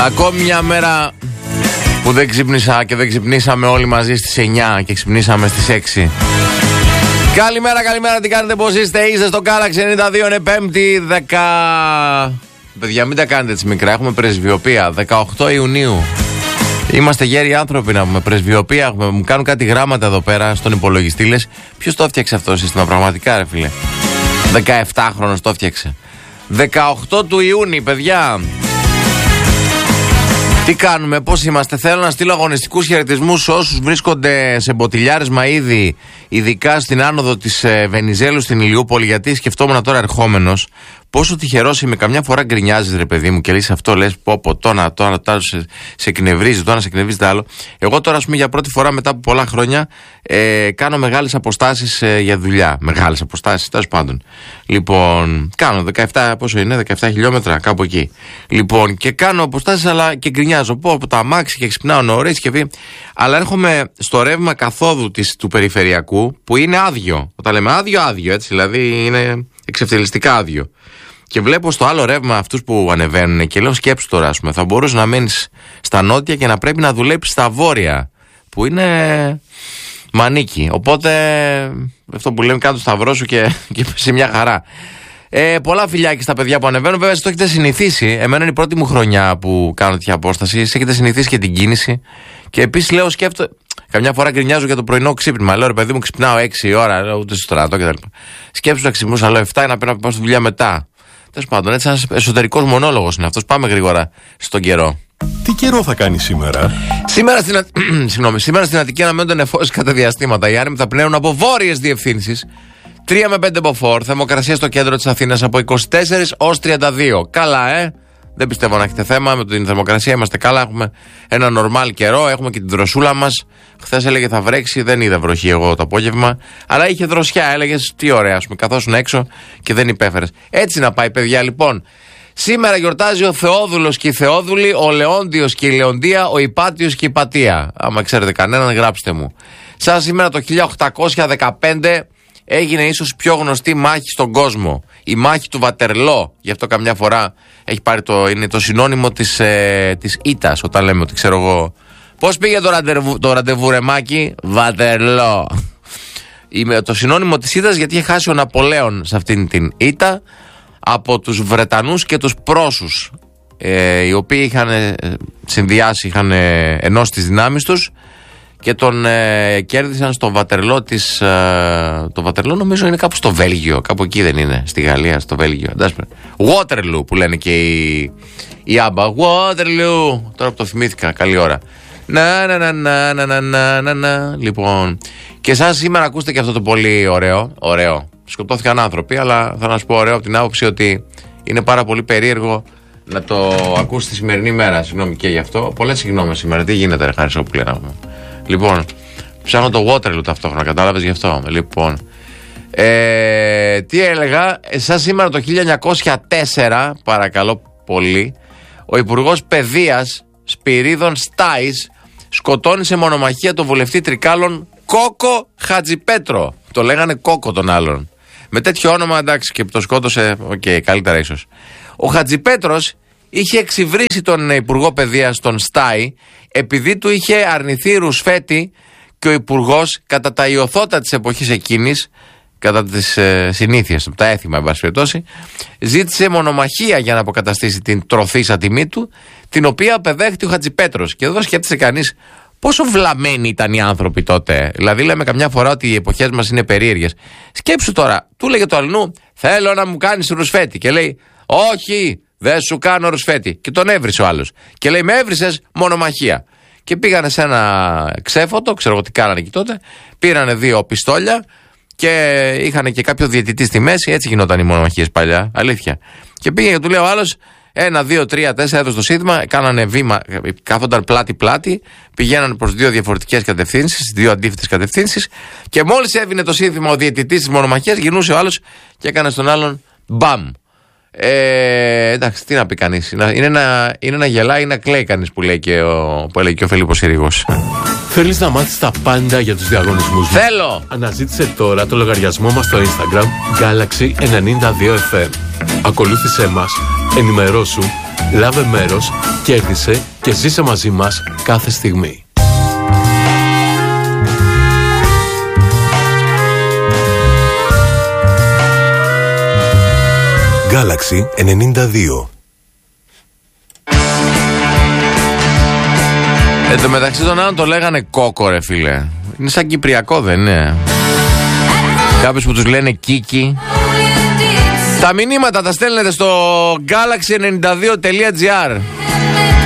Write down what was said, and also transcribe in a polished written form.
Ακόμη μια μέρα που δεν ξύπνησα και δεν ξυπνήσαμε όλοι μαζί στις 9 και ξυπνήσαμε στις 6. Καλημέρα, καλημέρα, τι κάνετε, πώς είστε? Είστε στο Galaxy 92, είναι Πέμπτη 10... Παιδιά, μην τα κάνετε έτσι μικρά, έχουμε πρεσβειοπία 18 Ιουνίου. Είμαστε γέροι άνθρωποι να πούμε, πρεσβειοπία έχουμε. Μου κάνουν κάτι γράμματα εδώ πέρα στον υπολογιστή. Λες, ποιος το έφτιαξε αυτό το σύστημα, πραγματικά ρε φίλε? 17χρονος το έφτιαξε. 18 του Ιούνιου, παιδιά. Τι κάνουμε, πώς είμαστε? Θέλω να στείλω αγωνιστικούς χαιρετισμούς σε όσους βρίσκονται σε μποτιλιάρισμα ήδη, ειδικά στην άνοδο της Βενιζέλου στην Ηλιούπολη, γιατί σκεφτόμουν τώρα ερχόμενος πόσο τυχερός είμαι. Καμιά φορά γκρινιάζεις ρε παιδί μου και λες αυτό, λες πω τώρα σε εκνευρίζει, τώρα σε εκνευρίζει το άλλο. Εγώ τώρα, ας πούμε, για πρώτη φορά μετά από πολλά χρόνια κάνω μεγάλες αποστάσεις για δουλειά. Μεγάλες αποστάσεις, τέλος πάντων. Λοιπόν, κάνω 17, πόσο είναι, 17 χιλιόμετρα, κάπου εκεί. Λοιπόν, και κάνω αποστάσεις, αλλά και γκρινιάζω. Πω από τα αμάξι και ξυπνάω νωρίς και πει. Αλλά έρχομαι στο ρεύμα καθόδου του περιφερειακού που είναι άδειο. Όταν λέμε άδειο, έτσι, δηλαδή είναι εξευτελιστικά άδειο. Και βλέπω στο άλλο ρεύμα αυτούς που ανεβαίνουν και λέω, σκέψου τώρα, ας πούμε, θα μπορούσε να μένεις στα νότια και να πρέπει να δουλέψεις στα βόρεια, που είναι μανίκι. Οπότε αυτό που λέμε, κάτω σταυρό σου και σε μια χαρά. Πολλά φιλιά και στα παιδιά που ανεβαίνουν. Βέβαια, το έχετε συνηθίσει. Εμένα είναι η πρώτη μου χρονιά που κάνω τέτοια απόσταση. Εσείς έχετε συνηθίσει και την κίνηση. Και επίσης λέω, σκέφτομαι. Καμιά φορά γκρινιάζω για το πρωινό ξύπνημα. Λέω, ρε παιδί μου, ξυπνάω 6 ώρα, λέω, ούτε στο στρατό κτλ. Σκέψου να ξυπνούσα, λέω 7 να πρέπει να πάω στη δουλειά μετά. Τέλος πάντων, έτσι ένας εσωτερικός μονόλογος είναι αυτός. Πάμε γρήγορα στον καιρό. Τι καιρό θα κάνει σήμερα? Σήμερα στην Αττική αναμένονται νεφώσεις κατά διαστήματα. Οι άνεμοι θα πνέουν από βόρειες διευθύνσεις. 3 με 5 μποφόρ. Θερμοκρασία στο κέντρο της Αθήνας από 24 ως 32. Καλά, Δεν πιστεύω να έχετε θέμα με την θερμοκρασία. Είμαστε καλά. Έχουμε ένα νορμάλ καιρό. Έχουμε και την δροσούλα μας. Χθες έλεγε θα βρέξει. Δεν είδα βροχή εγώ το απόγευμα. Αλλά είχε δροσιά. Έλεγες τι ωραία, ας πούμε. Καθόσουν έξω και δεν υπέφερες. Έτσι να πάει, παιδιά, λοιπόν. Σήμερα γιορτάζει ο Θεόδουλος και η Θεόδουλη, ο Λεόντιος και η Λεοντία, ο Υπάτιος και η Πατία. Άμα ξέρετε κανέναν, γράψτε μου. Σαν σήμερα το 1815 έγινε ίσως η πιο γνωστή μάχη στον κόσμο. Η μάχη του Βατερλό. Γι' αυτό καμιά φορά έχει πάρει είναι το συνώνυμο της ήττας. Όταν λέμε ότι ξέρω εγώ. Πώς πήγε το ραντεβού ρε Μάκη? Βατερλό. Το συνώνυμο της ήττας, γιατί είχε χάσει ο Ναπολέον σε αυτήν την ήττα από τους Βρετανούς και τους Πρώσους, οι οποίοι είχαν συνδυάσει, είχαν ενώσει τις δυνάμεις τους και τον κέρδισαν στο Βατερλό το Βατερλό νομίζω είναι κάπου στο Βέλγιο, κάπου εκεί δεν είναι, στη Γαλλία, στο Βέλγιο. Waterloo που λένε και η Άμπα. Waterloo, τώρα που το θυμήθηκα, καλή ώρα. Να. Λοιπόν, και εσάς σήμερα ακούστε και αυτό το πολύ ωραίο. Σκοτώθηκαν άνθρωποι, αλλά θα να σου πω ωραίο από την άποψη ότι είναι πάρα πολύ περίεργο να το ακούσει τη σημερινή μέρα. Συγγνώμη και γι' αυτό. Πολλές συγγνώμες σήμερα. Τι γίνεται, ρε Χάρισο, που λένε. Λοιπόν, ψάχνω το Waterloo ταυτόχρονα, κατάλαβες γι' αυτό. Λοιπόν, τι έλεγα, εσάς σήμερα το 1904, παρακαλώ πολύ, ο Υπουργός Παιδείας Σπυρίδων Στάης σκοτώνει σε μονομαχία τον βουλευτή Τρικάλων Κόκο Χατζιπέτρο. Το λέγανε Κόκο τον άλλον. Με τέτοιο όνομα, εντάξει, και το σκότωσε, καλύτερα ίσως. Ο Χατζιπέτρος είχε εξυβρίσει τον Υπουργό Παιδείας, τον Στάι, επειδή του είχε αρνηθεί ρουσφέτη και ο Υπουργός, κατά τα ιωθώτα της εποχής εκείνης, κατά τις συνήθειες, τα έθιμα, εν πάση περιπτώσει, ζήτησε μονομαχία για να αποκαταστήσει την τροφήσα τιμή του, την οποία απεδέχτηκε ο Χατζιπέτρος. Και εδώ σκέφτησε κανείς πόσο βλαμμένοι ήταν οι άνθρωποι τότε. Δηλαδή, λέμε καμιά φορά ότι οι εποχές μας είναι περίεργες. Σκέψου τώρα, του λέγε το αλλού, θέλω να μου κάνεις ρουσφέτη. Και λέει, όχι, δεν σου κάνω ρουσφέτη. Και τον έβρισε ο άλλος. Και λέει, με έβρισες, μονομαχία. Και πήγανε σε ένα ξέφωτο, ξέρω εγώ τι κάνανε εκεί τότε, πήρανε 2 πιστόλια και είχαν και κάποιο διαιτητή στη μέση. Έτσι γινόταν οι μονομαχίες παλιά, αλήθεια. Και πήγε και του λέει ο άλλος, 1, 2, 3, 4, έδωσε το σύνθημα, κάνανε βήμα, κάθονταν πλάτη-πλάτη, πηγαίνανε προς 2 διαφορετικές κατευθύνσεις, 2 αντίθετες κατευθύνσεις, και μόλις έβγαινε το σύνθημα ο διαιτητής της μονομαχίας, γυρνούσε ο άλλος και έκανε στον άλλον μπαμ. Εντάξει, τι να πει κανείς. Είναι να γελάει ή να κλαίει κανείς, που έλεγε και ο Φελίππος Συρίγος. Θέλεις να μάθεις τα πάντα για τους διαγωνισμούς μας? Θέλω! Αναζήτησε τώρα το λογαριασμό μας στο Instagram Galaxy 92FM. Ακολούθησέ μας, ενημερώσου Λάβε μέρος, κέρδισε και ζήσε μαζί μας κάθε στιγμή. Galaxy 92. Εν τω μεταξύ των άλλων το λέγανε κόκο, ρε φίλε. Είναι σαν κυπριακό, δεν είναι? Κάποιους που τους λένε κίκι. Τα μηνύματα τα στέλνετε στο galaxy92.gr.